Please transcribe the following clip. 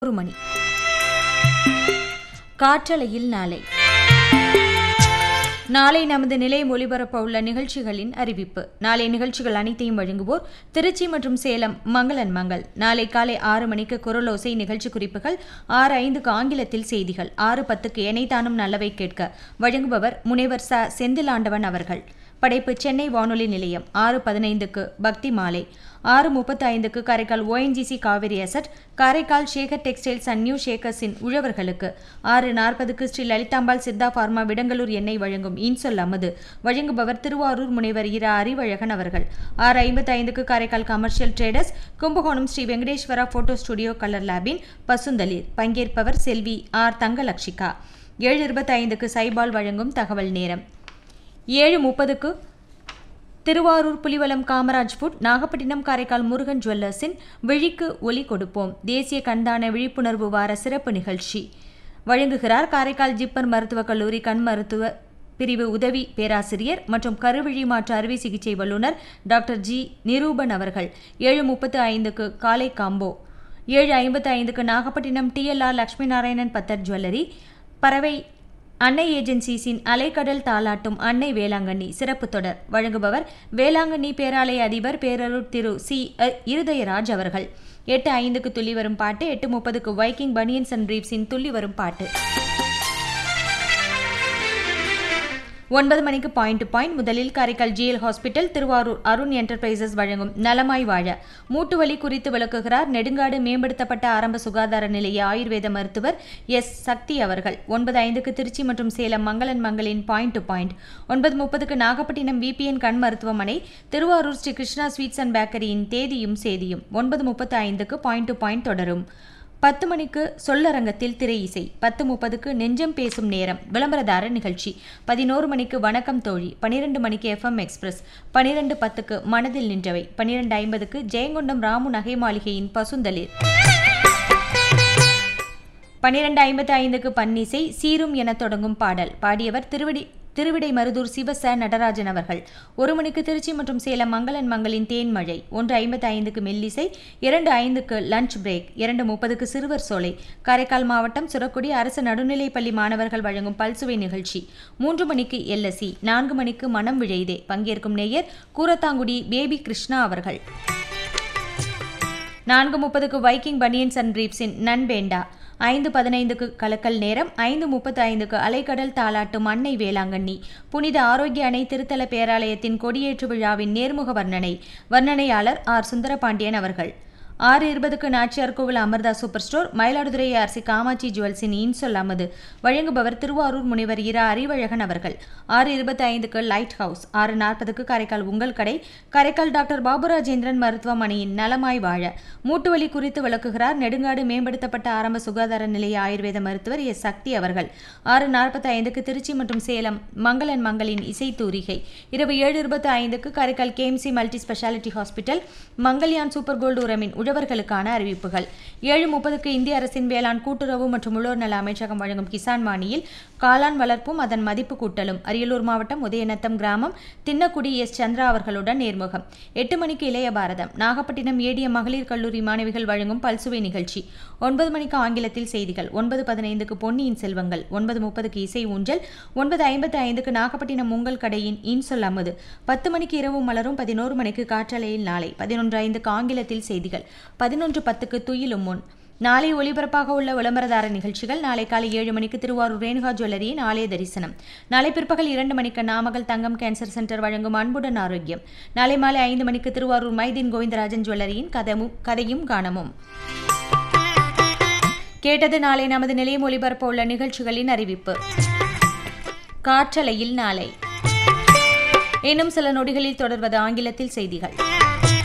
1 மணி. காற்றலையில் நாளை நமது நிலையம் ஒலிபரப்ப உள்ள நிகழ்ச்சிகளின் அறிவிப்பு. நாளை நிகழ்ச்சிகள் அனைத்தையும் வழங்குவோர் திருச்சி மற்றும் சேலம் மங்களன் மங்கள். நாளை காலை 6 மணிக்கு குரலோசை நிகழ்ச்சி குறிப்புகள், 6:05க்கு ஆங்கிலத்தில் செய்திகள், 6:10க்கு எனைத்தானும் நல்லவை கேட்க வழங்குபவர் முனைவர் ச. செந்திலாண்டவன் அவர்கள். படைப்பு சென்னை வானொலி நிலையம். 6:15க்கு பக்தி மாலை, 6:35க்கு Karaikal ONGC Kaveri asset, Karaikal Sekar textiles and new ஷேக்கர்ஸின் உழவர்களுக்கு, 6:40க்கு ஸ்ரீ லலிதாம்பாள் சித்தா பார்மா விடங்கலூர் எண்ணெய் வழங்கும் இன்சொல் அமது, வழங்குபவர் திருவாரூர் முனைவர் இரா அறிவழகன் அவர்கள். 6:55க்கு Karaikal commercial traders Kumbakonam Sri Venkateswara photo studio colour லேபின் பசுந்தளிர், பங்கேற்பவர் செல்வி ஆர். தங்கலட்சிகா. 7:25க்கு சைபால் வழங்கும் தகவல் நேரம். 7:30க்கு திருவாரூர் புலிவலம் காமராஜ் ஃபுட், நாகப்பட்டினம் காரைக்கால் முருகன் ஜுவல்லர்ஸின் விழிக்கு ஒலி கொடுப்போம் தேசிய கண்தான விழிப்புணர்வு வார சிறப்பு நிகழ்ச்சி. வழங்குகிறார் காரைக்கால் ஜிப்மர் மருத்துவக் கல்லூரி கண் மருத்துவ பிரிவு உதவி பேராசிரியர் மற்றும் கருவிழி மாற்று அறுவை சிகிச்சை வல்லுநர் டாக்டர் ஜி. நிரூபன் அவர்கள். 7:35க்கு காலை காம்போ. 7:55க்கு நாகப்பட்டினம் TLR லட்சுமி நாராயணன் பத்தர் ஜுவல்லரி, பறவை அன்னை ஏஜென்சிஸின் அலைக்கடல் தாலாட்டும் அன்னை வேளாங்கண்ணி சிறப்பு தொடர். வழங்குபவர் வேளாங்கண்ணி பேராலய அதிபர் பேரருட் திரு சி. இருதயராஜ் அவர்கள். 8:05க்கு துள்ளி வரும் பாட்டு. 8:30க்கு வைக்கிங் பனியன்ஸ் அண்ட் பிரீப்ஸின் துள்ளி வரும் பாட்டு. 9 மணிக்கு பாயிண்ட் டு பாயிண்ட். முதலில் Karaikal GL hospital Thiruvarur Arun enterprises வழங்கும் நலமாய் வாழ மூட்டுவலி குறித்து விளக்குகிறார் நெடுங்காடு மேம்படுத்தப்பட்ட ஆரம்ப சுகாதார நிலைய ஆயுர்வேத மருத்துவர் எஸ். சக்தி அவர்கள். 9:05க்கு திருச்சி மற்றும் சேலம் மங்களன் மங்களின் point to point. 9:30க்கு Nagapattinam VPN கண் மருத்துவமனை திருவாரூர் ஸ்ரீ கிருஷ்ணா ஸ்வீட்ஸ் அண்ட் பேக்கரியின் தேதியும் சேதியும். 9:35க்கு பாயிண்ட் டு பாயிண்ட் தொடரும். 10 மணிக்கு சொல்லரங்கத்தில் திரை இசை. 10:30க்கு நெஞ்சம் பேசும் நேரம் விளம்பரதார நிகழ்ச்சி. 11 மணிக்கு வணக்கம் தோழி. 12 மணிக்கு FM எக்ஸ்பிரஸ். 12:10க்கு மனதில் நின்றவை. 12:50க்கு ஜெயங்கொண்டம் ராமு நகை மாளிகையின் பசுந்தளிர். 12:55க்கு பன்னிசை சீரும் என தொடங்கும் பாடல். பாடியவர் திருவிடை மருதூர் சிவச நடராஜன் அவர்கள். 1 மணிக்கு திருச்சி மற்றும் சேலம் மங்களன் மங்களின் தேன்மழை. 1:55க்கு மெல்லிசை. 2:05க்கு லஞ்ச் பிரேக். 2:30க்கு சிறுவர் சோலை. காரைக்கால் மாவட்டம் சுரக்குடி அரசு நடுநிலைப்பள்ளி மாணவர்கள் வழங்கும் பல்சுவை நிகழ்ச்சி. 3 மணிக்கு LSE. 4 மணிக்கு மனம் விழைதே. பங்கேற்கும் நேயர் கூரத்தாங்குடி பேபி கிருஷ்ணா அவர்கள். 4:30க்கு வைக்கிங் பனியன்ஸ் அண்ட் பிரீப்ஸின் நன்பேண்டா. 5:15க்கு கலக்கல் நேரம். 5:35க்கு அலைக்கடல் தாலாட்டும் அன்னை வேளாங்கண்ணி புனித ஆரோக்கிய அணை திருத்தல பேராலயத்தின் கொடியேற்று விழாவின் நேர்முக வர்ணனையாளர் ஆர். சுந்தரபாண்டியன் அவர்கள். 6:20க்கு நாச்சியார் கோவில் Amrita super store Mayiladuthurai RC Kamakshi ஜுவல்ஸின் இன்சொல் அமது, வழங்குபவர் திருவாரூர் முனைவர் இரா அறிவழகன் அவர்கள். 6:25க்கு லைட் ஹவுஸ். 6:40க்கு காரைக்கால் உங்கள் கடை காரைக்கால் டாக்டர் பாபுராஜேந்திரன் மருத்துவமனையின் நலமாய் வாழ மூட்டுவலி குறித்து விளக்குகிறார் நெடுங்காடு மேம்படுத்தப்பட்ட ஆரம்ப சுகாதார நிலைய ஆயுர்வேத மருத்துவர் எஸ். சக்தி அவர்கள். 6:45க்கு திருச்சி மற்றும் சேலம் மங்களன் மங்களின் இசை தூரிகை. இரவு 7:25க்கு Karaikal KMC multi speciality hospital Mangalyaan super gold உரமின் உழவர்களுக்கான அறிவிப்புகள். 7:30க்கு இந்திய அரசின் வேளாண் கூட்டுறவு மற்றும் உழவர் நல அமைச்சகம் வழங்கும் கிசான் வாணியில் காளான் வளர்ப்பும் அதன் மதிப்பு கூட்டலும், அரியலூர் மாவட்டம் உதயநத்தம் கிராமம் தின்னக்குடி எஸ். சந்திரா அவர்களுடன் நேர்முகம். 8 மணிக்கு இளைய பாரதம். நாகப்பட்டினம் ADM மகளிர் கல்லூரி மாணவிகள் வழங்கும் பல்சுவை நிகழ்ச்சி. 9 மணிக்கு ஆங்கிலத்தில் செய்திகள். 9:15க்கு பொன்னியின் செல்வங்கள். 9:30க்கு இசை ஊஞ்சல். 9:55க்கு நாகப்பட்டினம் உங்கள் கடையின் இன்சொல் அமது. 10 மணிக்கு இரவு மலரும். 11 மணிக்கு காற்றலையில் நாளை. 11:05க்கு ஆங்கிலத்தில் செய்திகள். 11:10க்கு துயிலும் முன். நாளை ஒலிபரப்பாக உள்ள விளம்பரதார நிகழ்ச்சிகள். நாளை காலை 7 மணிக்கு திருவாரூர் ரேணுகா ஜுவல்லரியின் ஆலய தரிசனம். நாளை பிற்பகல் 2 மணிக்கு நாமக்கல் தங்கம் கேன்சர் சென்டர் வழங்கும் அன்புடன் ஆரோக்கியம். நாளை மாலை 5 மணிக்கு திருவாரூர் மைதீன் கோவிந்தராஜன் ஜுவல்லரியின் கதையும் காணமும். கேட்டது நாளை நமது நிலையம் ஒலிபரப்ப உள்ள நிகழ்ச்சிகளின் அறிவிப்பு. காற்றலையில் நாளை. இன்னும் சில நொடிகளில் தொடர்வது ஆங்கிலத்தில் செய்திகள்.